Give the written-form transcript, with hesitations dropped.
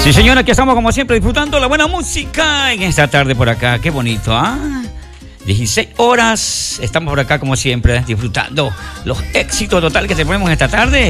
Sí, señora, aquí estamos como siempre disfrutando la buena música en esta tarde por acá. Qué bonito, ¿ah? 16 horas. Estamos por acá como siempre disfrutando los éxitos total que te ponemos esta tarde.